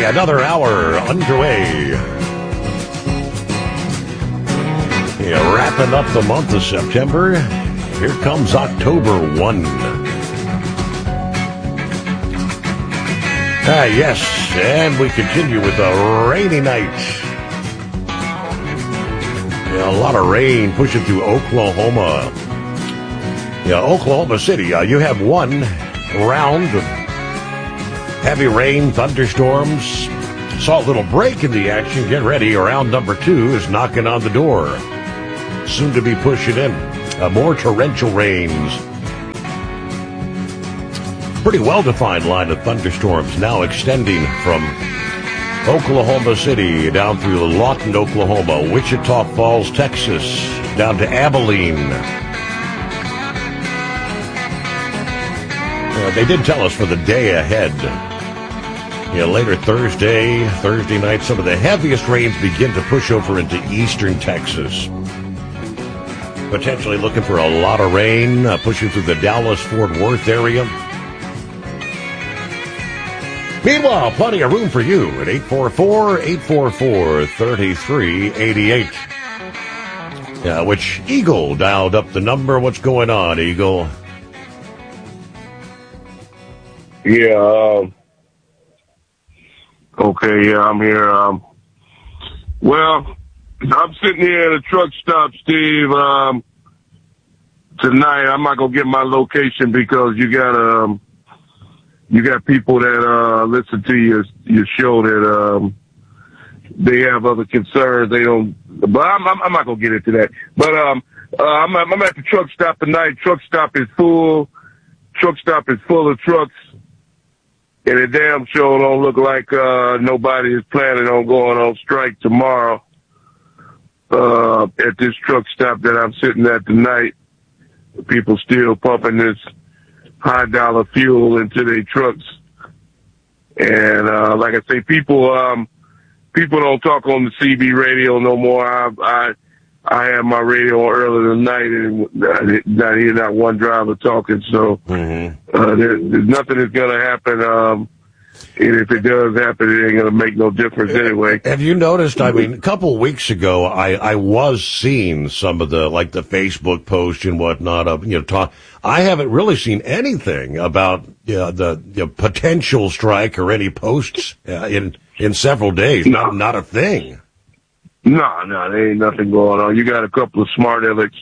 Okay, another hour underway. Yeah, wrapping up the month of September. Here comes October 1. Yes, and we continue with a rainy night. Yeah, a lot of rain pushing through Oklahoma. Yeah, Oklahoma City, you have one round of heavy rain, thunderstorms. Saw a little break in the action. Get ready. Round number 2 is knocking on the door. Soon to be pushing in. More torrential rains. Pretty well-defined line of thunderstorms now extending from Oklahoma City down through Lawton, Oklahoma, Wichita Falls, Texas, down to Abilene. They did tell us for the day ahead. Later Thursday night, some of the heaviest rains begin to push over into eastern Texas. Potentially looking for a lot of rain, pushing through the Dallas-Fort Worth area. Meanwhile, plenty of room for you at 844-844-3388. Which Eagle dialed up the number. What's going on, Eagle? Yeah, okay, yeah, I'm here. Well, I'm sitting here at a truck stop, Steve. Tonight, I'm not gonna get my location because you got people that listen to your show that they have other concerns. They don't, but I'm not gonna get into that. But I'm at the truck stop tonight. Truck stop is full. Truck stop is full of trucks. And it damn sure don't look like nobody is planning on going on strike tomorrow at this truck stop that I'm sitting at tonight. People still pumping this high-dollar fuel into their trucks. And like I say, people don't talk on the CB radio no more. I had my radio on earlier tonight, and not hear not one driver talking. So there's nothing that's going to happen. And if it does happen, it ain't going to make no difference anyway. Have you noticed? I mean, a couple of weeks ago, I was seeing some of the the Facebook posts and whatnot of talk. I haven't really seen anything about the potential strike or any posts in several days. No. Not a thing. No, there ain't nothing going on. You got a couple of smart alecks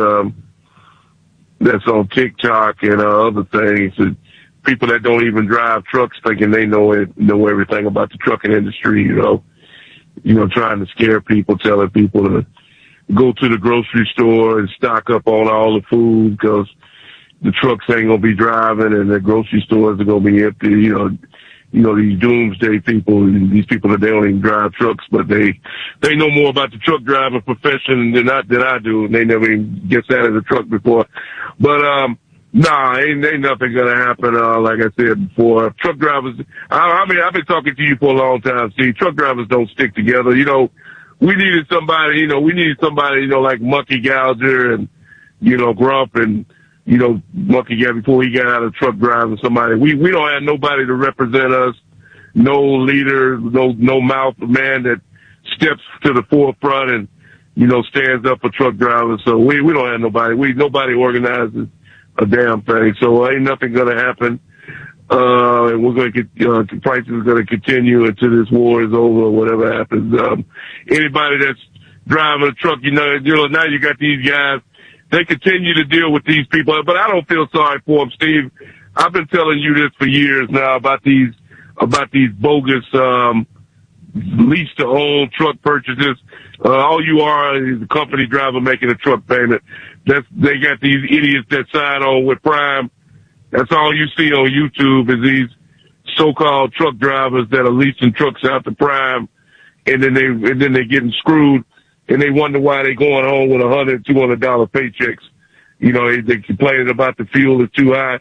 that's on TikTok and other things. And people that don't even drive trucks thinking they know everything about the trucking industry. Trying to scare people, telling people to go to the grocery store and stock up on all the food because the trucks ain't gonna be driving and the grocery stores are gonna be empty. These doomsday people, these people that they don't even drive trucks, but they know more about the truck driving profession than I do, and they never even gets out of the truck before. But ain't nothing gonna happen. Like I said before, truck drivers. I've been talking to you for a long time. See, truck drivers don't stick together. We needed somebody. Like Monkey Gouger and Grump and. Monkey Gap before he got out of truck driving somebody. We don't have nobody to represent us. No leader, no mouth man that steps to the forefront and, stands up for truck drivers. So we don't have nobody. Nobody organizes a damn thing. So ain't nothing gonna happen. And we're gonna get, prices are gonna continue until this war is over or whatever happens. Anybody that's driving a truck, now you got these guys. They continue to deal with these people, but I don't feel sorry for them, Steve. I've been telling you this for years now about these bogus, lease to own truck purchases. All you are is a company driver making a truck payment. They got these idiots that sign on with Prime. That's all you see on YouTube is these so-called truck drivers that are leasing trucks out to Prime, and then they're getting screwed. And they wonder why they're going home with $100, $200 paychecks. They complaining about the fuel is too high.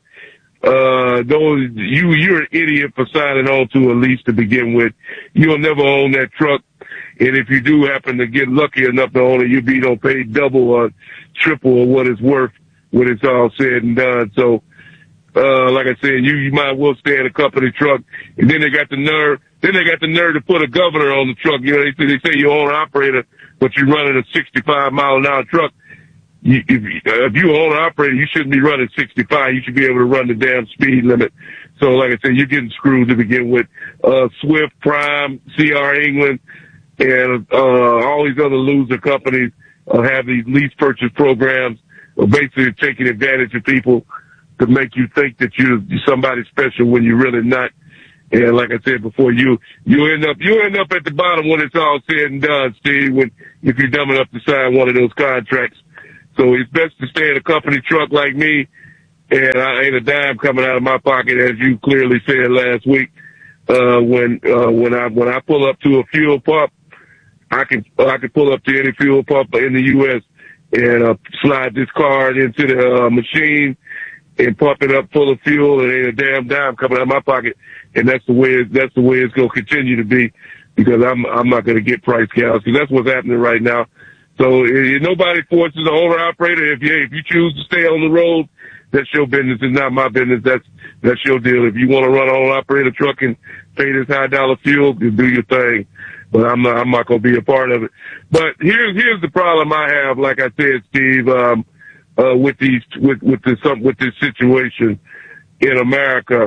You're an idiot for signing on to a lease to begin with. You'll never own that truck. And if you do happen to get lucky enough to own it, you'll be paid double or triple of what it's worth when it's all said and done. So Like I said, you might as well stay in a company truck. And then they got the nerve to put a governor on the truck. You know, they say you're owner operator, but you're running a 65 mile an hour truck. If you own an operator, you shouldn't be running 65. You should be able to run the damn speed limit. So, like I said, you're getting screwed to begin with. Swift, Prime, CR England, and all these other loser companies have these lease purchase programs, basically taking advantage of people to make you think that you're somebody special when you're really not. And like I said before, you end up at the bottom when it's all said and done, Steve. If you're dumb enough to sign one of those contracts. So it's best to stay in a company truck like me, and I ain't a dime coming out of my pocket, as you clearly said last week. When I pull up to a fuel pump, I can pull up to any fuel pump in the U.S. and slide this card into the machine and pump it up full of fuel, and ain't a damn dime coming out of my pocket. And that's the way it's going to continue to be, because I'm not going to get price counts, because that's what's happening right now. So nobody forces the owner operator. If you choose to stay on the road, that's your business. It's not my business. That's your deal. If you want to run an owner operator truck and pay this high dollar fuel, do your thing. But I'm not going to be a part of it. But here's the problem I have. Like I said, Steve, with this situation in America.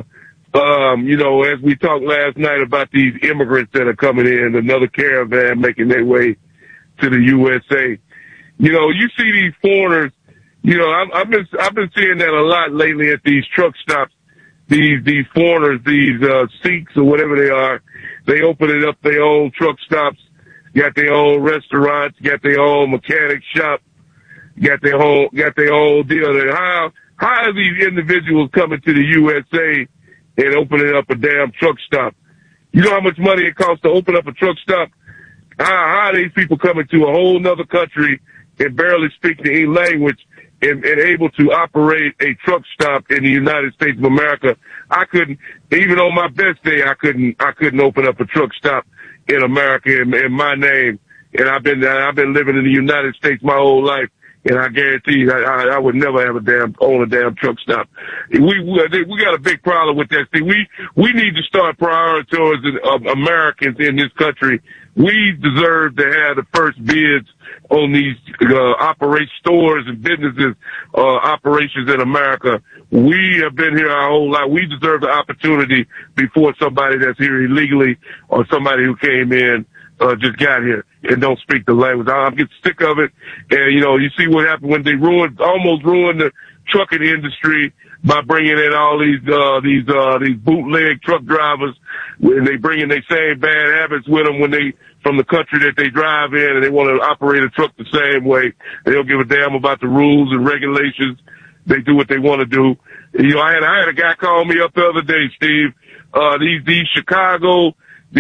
As we talked last night about these immigrants that are coming in, another caravan making their way to the USA. You see these foreigners. I've been seeing that a lot lately at these truck stops. These foreigners, these Sikhs or whatever they are, they open it up their own truck stops, got their own restaurants, got their own mechanic shop, got their own deal. And how are these individuals coming to the USA and opening up a damn truck stop? You know how much money it costs to open up a truck stop? How are these people coming to a whole nother country and barely speak the language and able to operate a truck stop in the United States of America? I couldn't, even on my best day, I couldn't open up a truck stop in America in my name. And I've been living in the United States my whole life. And I guarantee you, I would never have own a damn truck stop. We got a big problem with that. See, we need to start prioritizing Americans in this country. We deserve to have the first bids on these stores and businesses, operations in America. We have been here our whole life. We deserve the opportunity before somebody that's here illegally or somebody who came in just got here and don't speak the language. I'm getting sick of it. And, you see what happened when they almost ruined the trucking industry by bringing in all these bootleg truck drivers, and they bring in their same bad habits with them from the country that they drive in, and they want to operate a truck the same way. They don't give a damn about the rules and regulations. They do what they want to do. I had a guy call me up the other day, Steve. These Chicago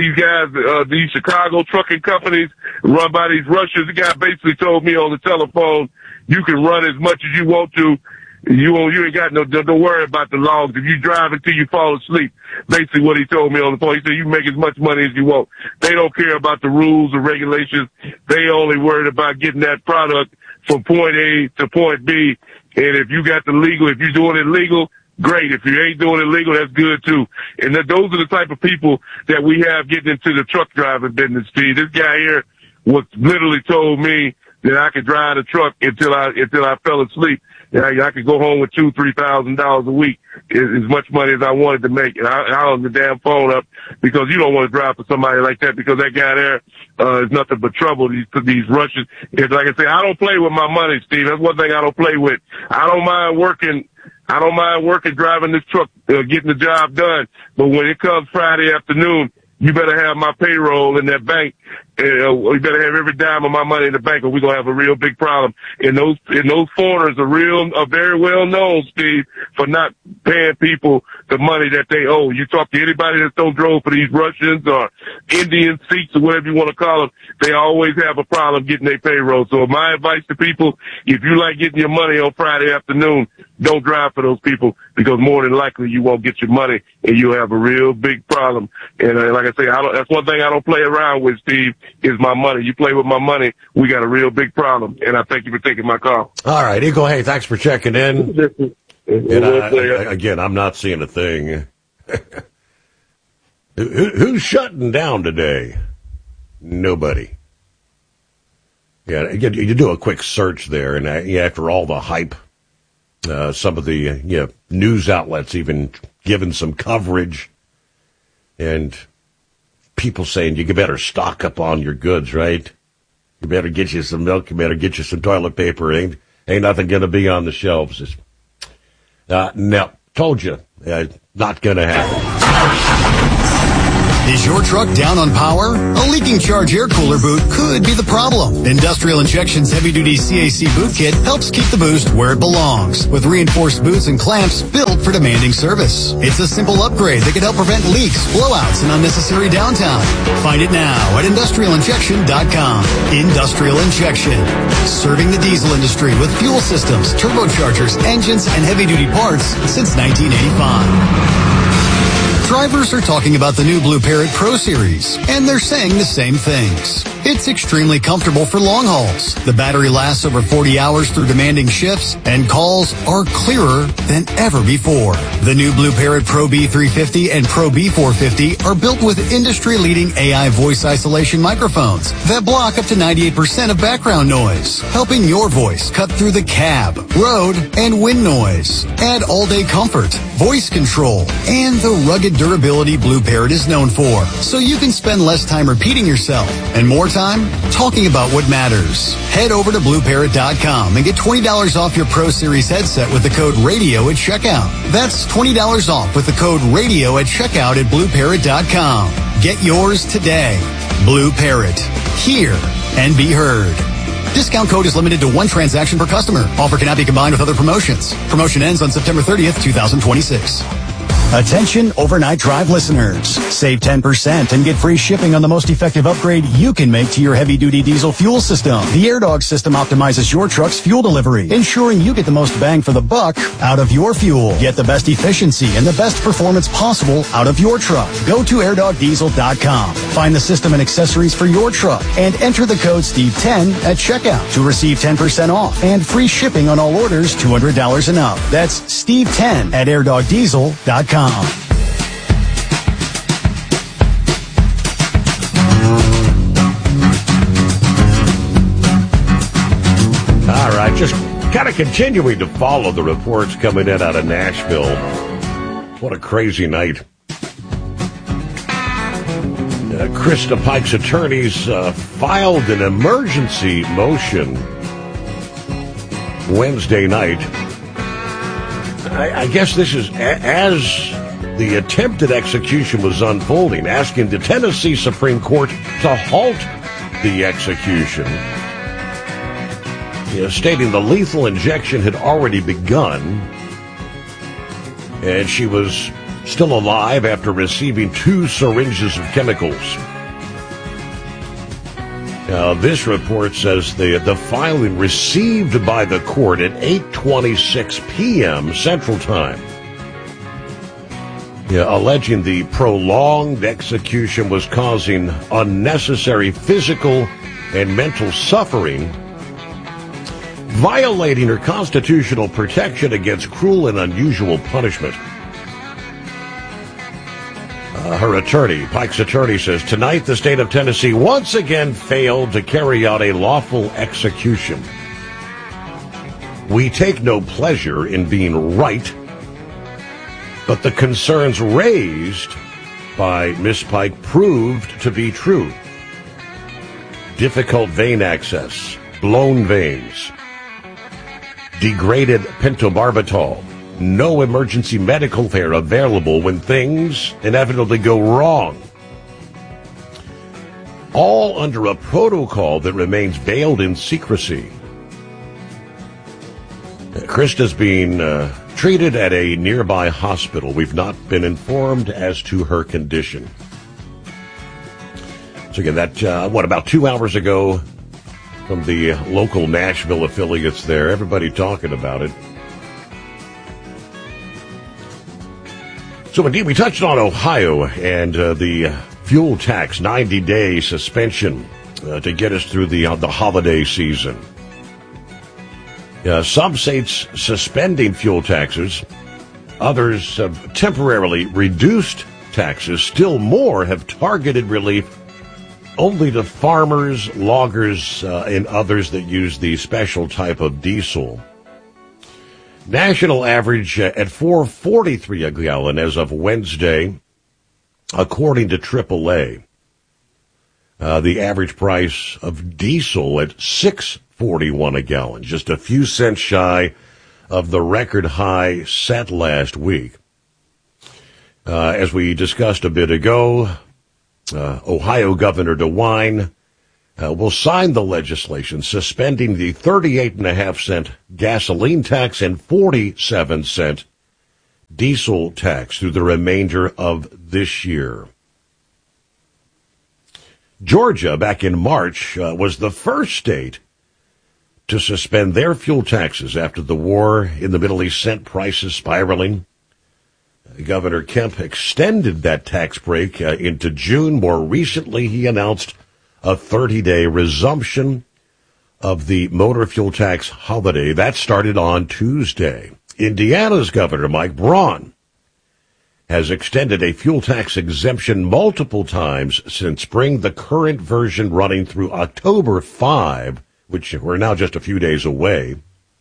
trucking companies run by these Russians. The guy basically told me on the telephone, you can run as much as you want to. You ain't got don't worry about the logs. If you drive until you fall asleep, basically what he told me on the phone. He said, you can make as much money as you want. They don't care about the rules or regulations. They only worried about getting that product from point A to point B. And if you got if you're doing it legal, great. If you ain't doing it legal, that's good too. And those are the type of people that we have getting into the truck driving business, Steve. This guy here literally told me that I could drive the truck until I fell asleep. I could go home with $2,000-$3,000 a week, as much money as I wanted to make. And I hung the damn phone up, because you don't want to drive for somebody like that, because that guy there is nothing but trouble. These Russians. It's like I say, I don't play with my money, Steve. That's one thing I don't play with. I don't mind working, driving this truck, getting the job done. But when it comes Friday afternoon, you better have my payroll in that bank. You better have every dime of my money in the bank, or we're going to have a real big problem. And those foreigners are very well known, Steve, for not paying people the money that they owe. You talk to anybody that's don't drove for these Russians or Indian Sikhs or whatever you want to call them, they always have a problem getting their payroll. So my advice to people, if you like getting your money on Friday afternoon, don't drive for those people, because more than likely you won't get your money and you'll have a real big problem. And like I say, that's one thing I don't play around with, Steve, is my money. You play with my money, we got a real big problem. And I thank you for taking my call. All right, Eagle. Hey, thanks for checking in. And again, I'm not seeing a thing. Who's shutting down today? Nobody. Yeah, again, you do a quick search there, and after all the hype, some of the news outlets even giving some coverage, and people saying you better stock up on your goods, right? You better get you some milk. You better get you some toilet paper. Ain't nothing going to be on the shelves. No, told you, not going to happen. Is your truck down on power? A leaking charge air cooler boot could be the problem. Industrial Injection's heavy-duty CAC boot kit helps keep the boost where it belongs, with reinforced boots and clamps built for demanding service. It's a simple upgrade that can help prevent leaks, blowouts, and unnecessary downtime. Find it now at industrialinjection.com. Industrial Injection, serving the diesel industry with fuel systems, turbochargers, engines, and heavy-duty parts since 1985. Drivers are talking about the new Blue Parrot Pro Series, and they're saying the same things. It's extremely comfortable for long hauls. The battery lasts over 40 hours through demanding shifts, and calls are clearer than ever before. The new Blue Parrot Pro B350 and Pro B450 are built with industry-leading AI voice isolation microphones that block up to 98% of background noise, helping your voice cut through the cab, road, and wind noise. Add all-day comfort, voice control, and the rugged durability Blue Parrot is known for, so you can spend less time repeating yourself and more time talking about what matters. Head over to BlueParrot.com and get $20 off your Pro Series headset with the code RADIO at checkout. That's $20 off with the code RADIO at checkout at BlueParrot.com. Get yours today. Blue Parrot. Hear and be heard. Discount code is limited to one transaction per customer. Offer cannot be combined with other promotions. Promotion ends on September 30th, 2026. Attention overnight drive listeners. Save 10% and get free shipping on the most effective upgrade you can make to your heavy-duty diesel fuel system. The AirDog system optimizes your truck's fuel delivery, ensuring you get the most bang for the buck out of your fuel. Get the best efficiency and the best performance possible out of your truck. Go to airdogdiesel.com. Find the system and accessories for your truck and enter the code Steve10 at checkout to receive 10% off and free shipping on all orders $200 and up. That's Steve10 at airdogdiesel.com. All right, just kind of continuing to follow the reports coming in out of Nashville. What a crazy night. Krista Pike's attorneys filed an emergency motion Wednesday night. I guess this is as the attempted execution was unfolding, asking the Tennessee Supreme Court to halt the execution, stating the lethal injection had already begun, and she was still alive after receiving 2 syringes of chemicals. Now, this report says the filing received by the court at 8:26 p.m. Central Time, alleging the prolonged execution was causing unnecessary physical and mental suffering, violating her constitutional protection against cruel and unusual punishment. Her attorney, Pike's attorney, says, tonight the state of Tennessee once again failed to carry out a lawful execution. We take no pleasure in being right, but the concerns raised by Miss Pike proved to be true. Difficult vein access, blown veins, degraded pentobarbital, no emergency medical care available when things inevitably go wrong. All under a protocol that remains veiled in secrecy. Krista's being treated at a nearby hospital. We've not been informed as to her condition. So again, that, about 2 hours ago from the local Nashville affiliates there, everybody talking about it. So indeed, we touched on Ohio and the fuel tax 90-day suspension to get us through the holiday season. Some states suspending fuel taxes. Others have temporarily reduced taxes. Still more have targeted relief only to farmers, loggers, and others that use the special type of diesel. National average at $4.43 a gallon as of Wednesday, according to AAA. The average price of diesel at $6.41 a gallon, just a few cents shy of the record high set last week. As we discussed a bit ago, Ohio Governor DeWine will sign the legislation suspending the 38.5-cent gasoline tax and 47-cent diesel tax through the remainder of this year. Georgia, back in March, was the first state to suspend their fuel taxes after the war in the Middle East sent prices spiraling. Governor Kemp extended that tax break into June. More recently, he announced a 30-day resumption of the motor fuel tax holiday. That started on Tuesday. Indiana's Governor Mike Braun has extended a fuel tax exemption multiple times since spring, the current version running through October 5, which we're now just a few days away.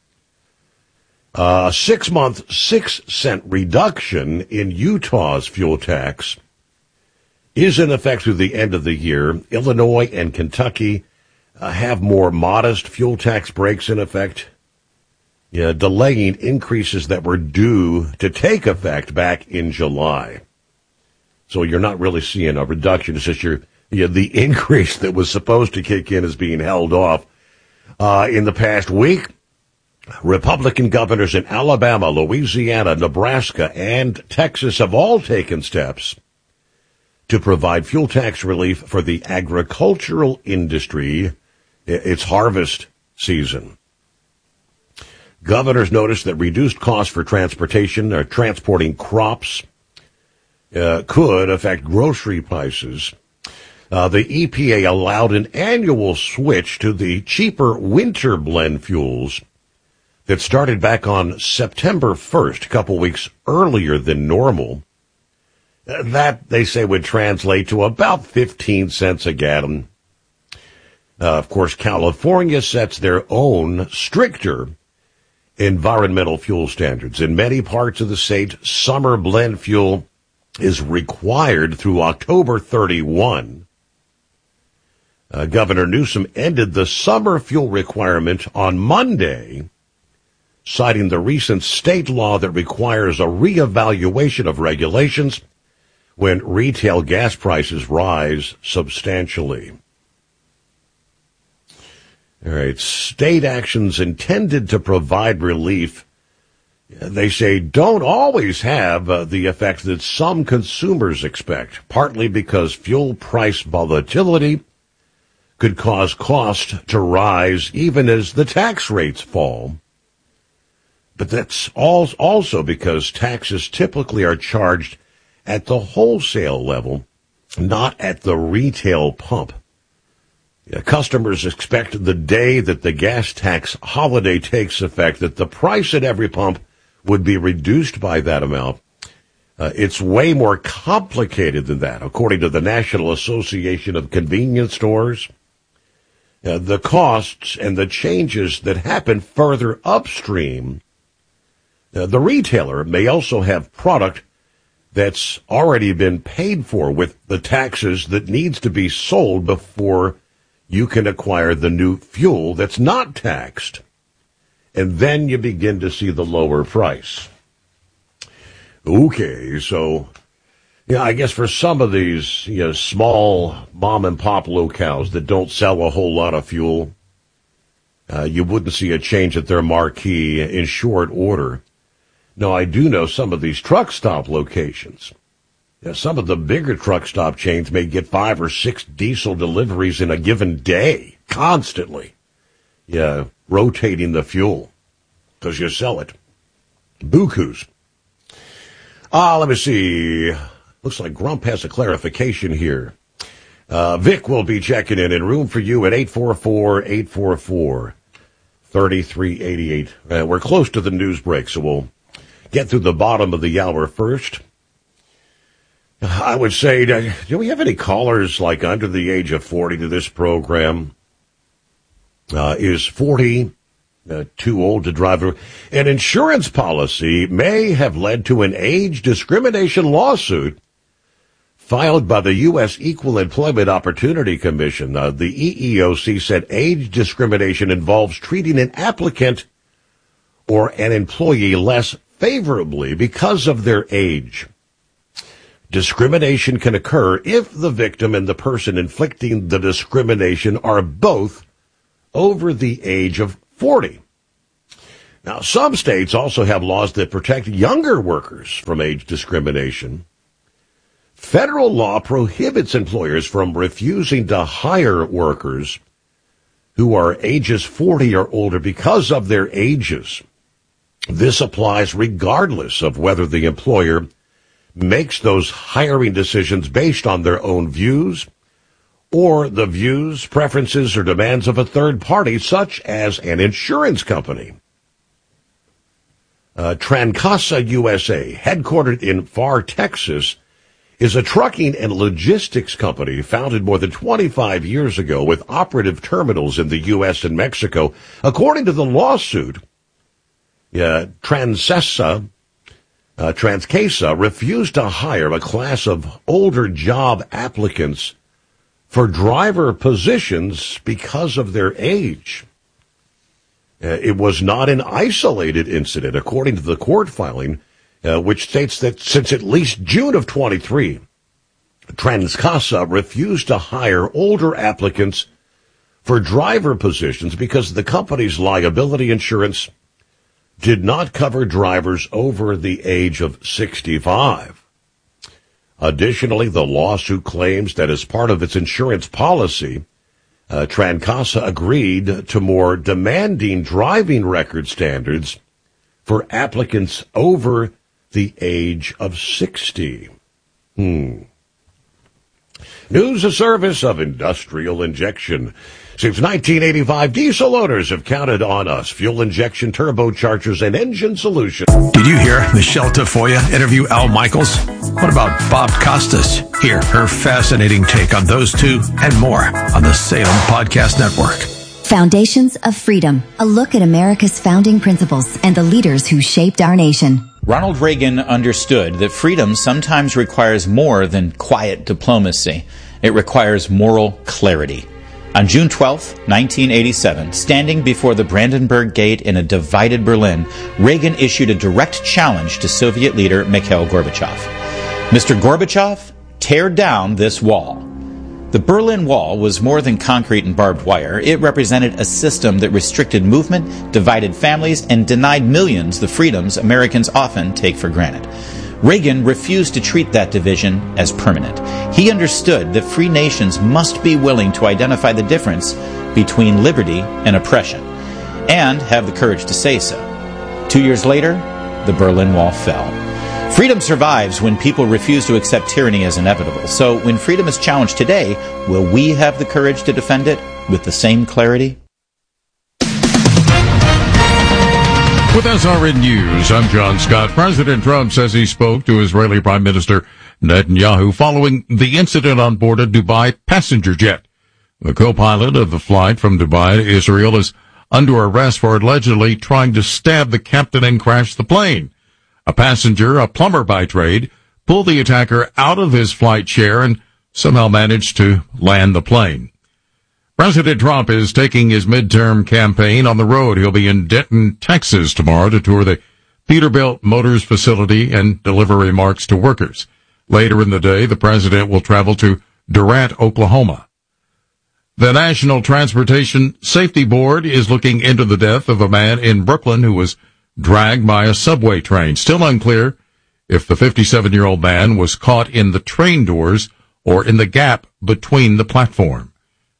A 6-month, 6-cent reduction in Utah's fuel tax is in effect through the end of the year. Illinois and Kentucky have more modest fuel tax breaks in effect, delaying increases that were due to take effect back in July. So you're not really seeing a reduction. It's just the increase that was supposed to kick in is being held off. In the past week, Republican governors in Alabama, Louisiana, Nebraska, and Texas have all taken steps to provide fuel tax relief for the agricultural industry. It's harvest season. Governors noticed that reduced costs for transportation or transporting crops could affect grocery prices. The EPA allowed an annual switch to the cheaper winter blend fuels that started back on September 1st, a couple weeks earlier than normal. That, they say, would translate to about 15 cents a gallon. Of course, California sets their own stricter environmental fuel standards. In many parts of the state, summer blend fuel is required through October 31. Governor Newsom ended the summer fuel requirement on Monday, citing the recent state law that requires a reevaluation of regulations when retail gas prices rise substantially. All right, state actions intended to provide relief, they say, don't always have the effect that some consumers expect, partly because fuel price volatility could cause cost to rise even as the tax rates fall. But that's also because taxes typically are charged at the wholesale level, not at the retail pump. Customers expect the day that the gas tax holiday takes effect that the price at every pump would be reduced by that amount. It's way more complicated than that, according to the National Association of Convenience Stores. The costs and the changes that happen further upstream. The retailer may also have product that's already been paid for with the taxes that needs to be sold before you can acquire the new fuel that's not taxed. And then you begin to see the lower price. Okay, so, I guess for some of these, small mom and pop locales that don't sell a whole lot of fuel, you wouldn't see a change at their marquee in short order. No, I do know some of these truck stop locations. Some of the bigger truck stop chains may get 5 or 6 diesel deliveries in a given day, constantly. Rotating the fuel, because you sell it. Bukus. Let me see. Looks like Grump has a clarification here. Vic will be checking in room for you at 844-844-3030. 3388. We're close to the news break, so we'll get through the bottom of the hour first. I would say, do we have any callers like under the age of 40 to this program? Is 40 too old to drive? An insurance policy may have led to an age discrimination lawsuit filed by the U.S. Equal Employment Opportunity Commission. The EEOC said age discrimination involves treating an applicant or an employee less favorably because of their age. Discrimination can occur if the victim and the person inflicting the discrimination are both over the age of 40. Now, some states also have laws that protect younger workers from age discrimination. Federal law prohibits employers from refusing to hire workers who are ages 40 or older because of their ages. This applies regardless of whether the employer makes those hiring decisions based on their own views or the views, preferences, or demands of a third party, such as an insurance company. Trancasa USA, headquartered in Pharr, Texas, is a trucking and logistics company founded more than 25 years ago with operative terminals in the U.S. and Mexico. According to the lawsuit, Trancasa refused to hire a class of older job applicants for driver positions because of their age. It was not an isolated incident, according to the court filing, which states that since at least June of 23, Trancasa refused to hire older applicants for driver positions because the company's liability insurance did not cover drivers over the age of 65. Additionally, the lawsuit claims that as part of its insurance policy, Trancasa agreed to more demanding driving record standards for applicants over the age of 60. News a service of Industrial Injection. Since 1985, diesel owners have counted on us. Fuel injection, turbochargers, and engine solutions. Did you hear Michelle Tafoya interview Al Michaels? What about Bob Costas? Hear her fascinating take on those two and more on the Salem Podcast Network. Foundations of Freedom, a look at America's founding principles and the leaders who shaped our nation. Ronald Reagan understood that freedom sometimes requires more than quiet diplomacy. It requires moral clarity. On June 12, 1987, standing before the Brandenburg Gate in a divided Berlin, Reagan issued a direct challenge to Soviet leader Mikhail Gorbachev. Mr. Gorbachev, tear down this wall. The Berlin Wall was more than concrete and barbed wire. It represented a system that restricted movement, divided families, and denied millions the freedoms Americans often take for granted. Reagan refused to treat that division as permanent. He understood that free nations must be willing to identify the difference between liberty and oppression, and have the courage to say so. 2 years later, the Berlin Wall fell. Freedom survives when people refuse to accept tyranny as inevitable. So when freedom is challenged today, will we have the courage to defend it with the same clarity? With SRN News, I'm John Scott. President Trump says he spoke to Israeli Prime Minister Netanyahu following the incident on board a Dubai passenger jet. The co-pilot of the flight from Dubai to Israel is under arrest for allegedly trying to stab the captain and crash the plane. A passenger, a plumber by trade, pulled the attacker out of his flight chair and somehow managed to land the plane. President Trump is taking his midterm campaign on the road. He'll be in Denton, Texas tomorrow to tour the Peterbilt Motors facility and deliver remarks to workers. Later in the day, the president will travel to Durant, Oklahoma. The National Transportation Safety Board is looking into the death of a man in Brooklyn who was dragged by a subway train. Still unclear if the 57-year-old man was caught in the train doors or in the gap between the platform.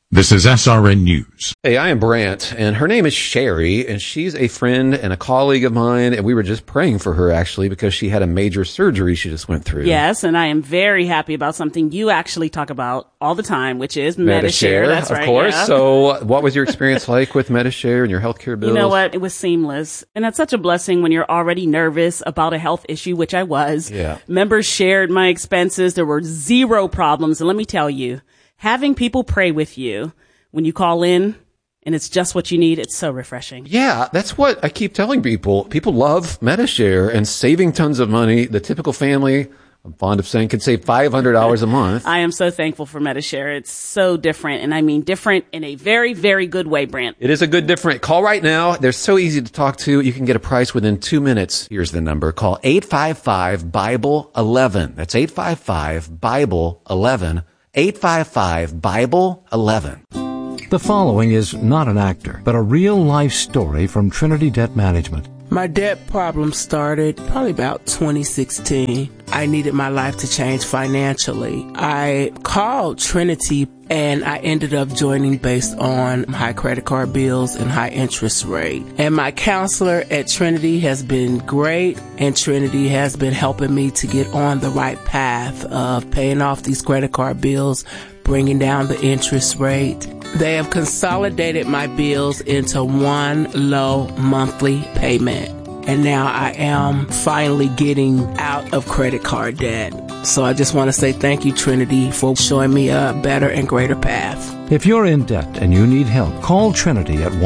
This is SRN News. Hey, I am Brant, and her name is Sherry, and she's a friend and a colleague of mine, and we were just praying for her, actually, because she had a major surgery she just went through. Yes, and I am very happy about something you actually talk about all the time, which is Medi-Share. That's right. Of course. Yeah. So what was your experience like with Medi-Share and your healthcare bills? You know what? It was seamless. And that's such a blessing when you're already nervous about a health issue, which I was. Yeah. Members shared my expenses. There were zero problems. And let me tell you, having people pray with you when you call in and it's just what you need, it's so refreshing. Yeah, that's what I keep telling people. People love Medi-Share and saving tons of money. The typical family, I'm fond of saying, can save $500 a month. I am so thankful for Medi-Share. It's so different, and I mean different in a very, very good way, Brent. It is a good different. Call right now. They're so easy to talk to. You can get a price within 2 minutes. Here's the number. Call 855-BIBLE-11. That's 855-BIBLE-11. 855-BIBLE-11. The following is not an actor, but a real-life story from Trinity Debt Management. My debt problem started probably about 2016. I needed my life to change financially. I called Trinity and I ended up joining based on high credit card bills and high interest rate. And my counselor at Trinity has been great, and Trinity has been helping me to get on the right path of paying off these credit card bills, bringing down the interest rate. They have consolidated my bills into one low monthly payment. And now I am finally getting out of credit card debt. So I just want to say thank you, Trinity, for showing me a better and greater path. If you're in debt and you need help, call Trinity at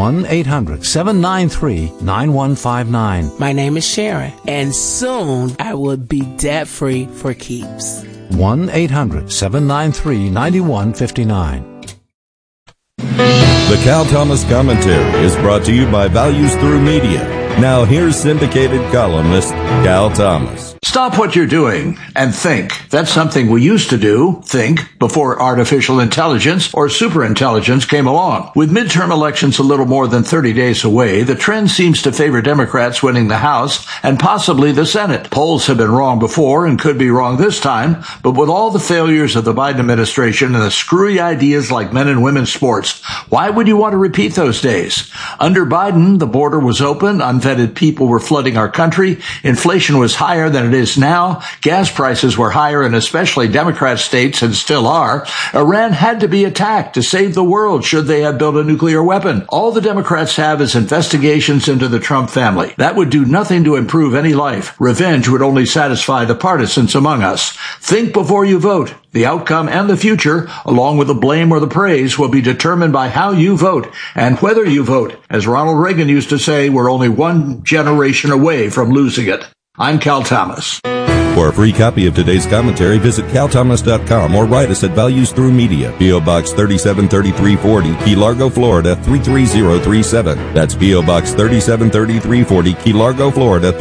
1-800-793-9159. My name is Sharon, and soon I will be debt-free for keeps. 1-800-793-9159. The Cal Thomas Commentary is brought to you by Values Through Media. Now here's syndicated columnist Cal Thomas. Stop what you're doing and think. That's something we used to do, think, before artificial intelligence or superintelligence came along. With midterm elections a little more than 30 days away, the trend seems to favor Democrats winning the House and possibly the Senate. Polls have been wrong before and could be wrong this time, but with all the failures of the Biden administration and the screwy ideas like men and women's sports, why would you want to repeat those days? Under Biden, the border was open, unvetted people were flooding our country, inflation was higher than it is now, gas prices were higher in especially Democrat states and still are. Iran had to be attacked to save the world should they have built a nuclear weapon. All the Democrats have is investigations into the Trump family. That would do nothing to improve any life. Revenge would only satisfy the partisans among us. Think before you vote. The outcome and the future, along with the blame or the praise, will be determined by how you vote and whether you vote. As Ronald Reagan used to say, we're only one generation away from losing it. I'm Cal Thomas. For a free copy of today's commentary, visit calthomas.com or write us at Values Through Media, P.O. Box 373340, Key Largo, Florida 33037. That's P.O. Box 373340, Key Largo, Florida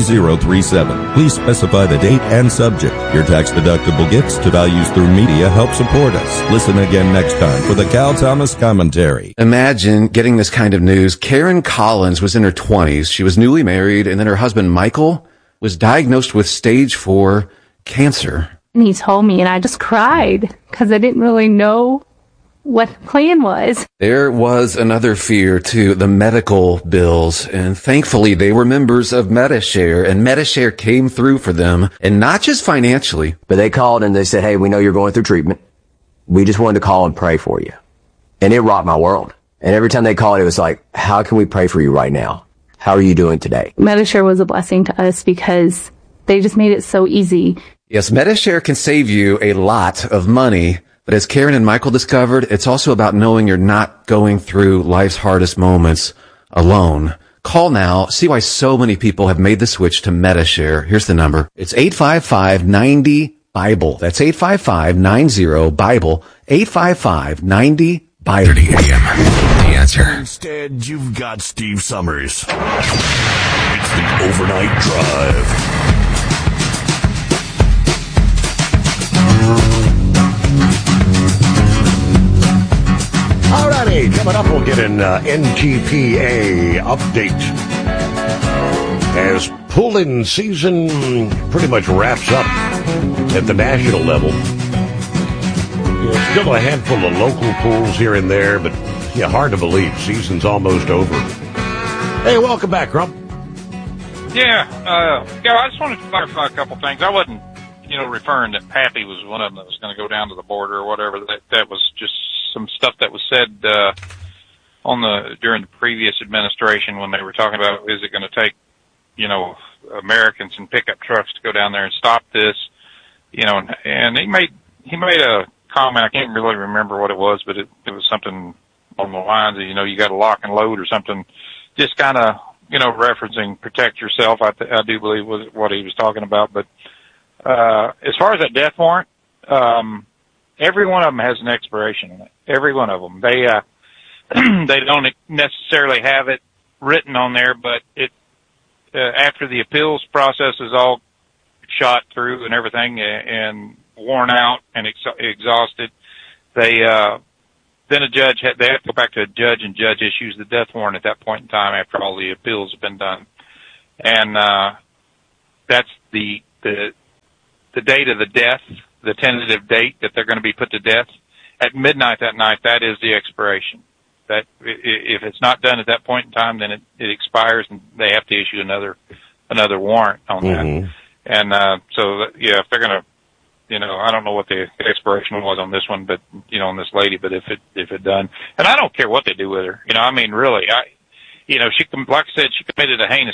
33037. Please specify the date and subject. Your tax-deductible gifts to Values Through Media help support us. Listen again next time for the Cal Thomas Commentary. Imagine getting this kind of news. Karen Collins was in her 20s. She was newly married, and then her husband, Michael, was diagnosed with stage 4 cancer. And he told me, and I just cried because I didn't really know what the plan was. There was another fear, too, the medical bills. And thankfully, they were members of Medi-Share, and Medi-Share came through for them, and not just financially. But they called and they said, hey, we know you're going through treatment. We just wanted to call and pray for you. And it rocked my world. And every time they called, it was like, how can we pray for you right now? How are you doing today? Medi-Share was a blessing to us because they just made it so easy. Yes, Medi-Share can save you a lot of money, but as Karen and Michael discovered, it's also about knowing you're not going through life's hardest moments alone. Call now. See why so many people have made the switch to Medi-Share. Here's the number. It's 855-90-BIBLE. That's 855-90-BIBLE. 855-90-BIBLE. 30 a.m. The answer. Instead, you've got Steve Summers. It's the Overnight Drive. Alrighty, coming up, we'll get an NTPA update as pull-in season pretty much wraps up at the national level. Still a handful of local pools here and there, but yeah, hard to believe. Season's almost over. Hey, welcome back, Grump. Yeah, I just wanted to clarify a couple things. I wasn't, referring that Pappy was one of them that was going to go down to the border or whatever. That was just some stuff that was said during the previous administration when they were talking about, is it going to take, Americans and pickup trucks to go down there and stop this, and he made a comment. I can't really remember what it was, but it was something on the lines of, you got to lock and load or something, just kind of, referencing protect yourself. I do believe was what he was talking about. But as far as that death warrant, every one of them has an expiration in it. Every one of them. They don't necessarily have it written on there, but after the appeals process is all shot through and everything and worn out and exhausted, they have to go back to a judge, and judge issues the death warrant at that point in time after all the appeals have been done. And that's the date of the death, the tentative date that they're going to be put to death. At midnight that night, that is the expiration. That if it's not done at that point in time, then it expires, and they have to issue another warrant on that. And if they're going to, I don't know what the expiration was on this one, but on this lady, but if it done, and I don't care what they do with her, really, she, like I said, she committed a heinous